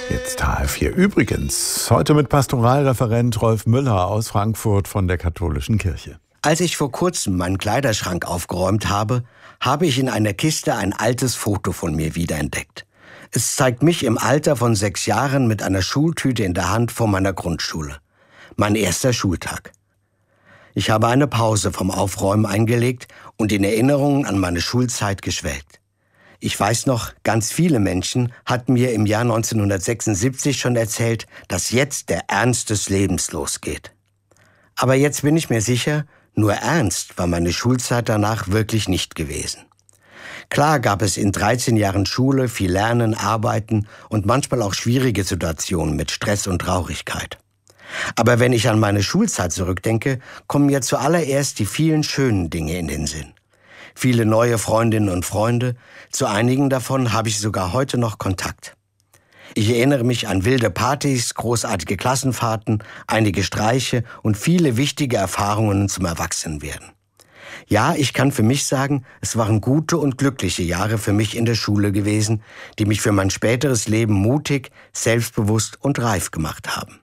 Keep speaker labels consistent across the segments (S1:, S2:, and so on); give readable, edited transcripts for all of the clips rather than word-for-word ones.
S1: Jetzt HR4 übrigens. Heute mit Pastoralreferent Rolf Müller aus Frankfurt von der Katholischen Kirche.
S2: Als ich vor kurzem meinen Kleiderschrank aufgeräumt habe, habe ich in einer Kiste ein altes Foto von mir wiederentdeckt. Es zeigt mich im Alter von 6 Jahren mit einer Schultüte in der Hand vor meiner Grundschule. Mein erster Schultag. Ich habe eine Pause vom Aufräumen eingelegt und in Erinnerungen an meine Schulzeit geschwelgt. Ich weiß noch, ganz viele Menschen hatten mir im Jahr 1976 schon erzählt, dass jetzt der Ernst des Lebens losgeht. Aber jetzt bin ich mir sicher, nur ernst war meine Schulzeit danach wirklich nicht gewesen. Klar gab es in 13 Jahren Schule viel Lernen, Arbeiten und manchmal auch schwierige Situationen mit Stress und Traurigkeit. Aber wenn ich an meine Schulzeit zurückdenke, kommen mir zuallererst die vielen schönen Dinge in den Sinn. Viele neue Freundinnen und Freunde, zu einigen davon habe ich sogar heute noch Kontakt. Ich erinnere mich an wilde Partys, großartige Klassenfahrten, einige Streiche und viele wichtige Erfahrungen zum Erwachsenwerden. Ja, ich kann für mich sagen, es waren gute und glückliche Jahre für mich in der Schule gewesen, die mich für mein späteres Leben mutig, selbstbewusst und reif gemacht haben.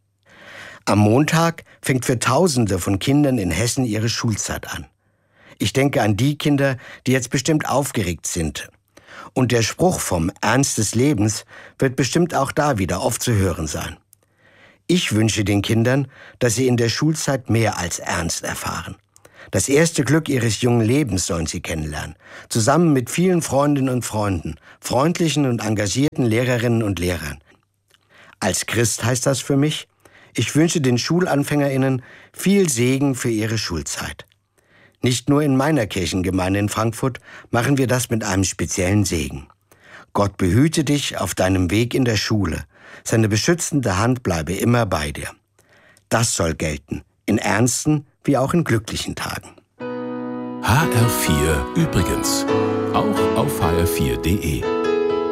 S2: Am Montag fängt für Tausende von Kindern in Hessen ihre Schulzeit an. Ich denke an die Kinder, die jetzt bestimmt aufgeregt sind. Und der Spruch vom Ernst des Lebens wird bestimmt auch da wieder oft zu hören sein. Ich wünsche den Kindern, dass sie in der Schulzeit mehr als Ernst erfahren. Das erste Glück ihres jungen Lebens sollen sie kennenlernen, zusammen mit vielen Freundinnen und Freunden, freundlichen und engagierten Lehrerinnen und Lehrern. Als Christ heißt das für mich, ich wünsche den SchulanfängerInnen viel Segen für ihre Schulzeit. Nicht nur in meiner Kirchengemeinde in Frankfurt machen wir das mit einem speziellen Segen. Gott behüte dich auf deinem Weg in der Schule. Seine beschützende Hand bleibe immer bei dir. Das soll gelten, in ernsten wie auch in glücklichen Tagen.
S3: HR4 übrigens, auch auf hr4.de.